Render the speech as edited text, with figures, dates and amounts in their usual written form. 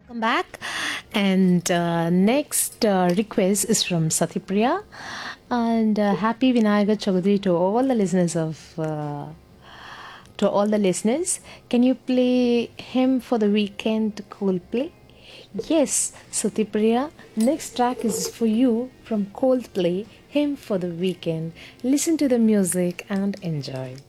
Welcome back. And next request is from Satyapriya. And happy Vinayaga Chaudhary to all the listeners. Can you play him for the weekend Coldplay? Yes, Satyapriya. Next track is for you from Coldplay, him for the weekend. Listen to the music and enjoy.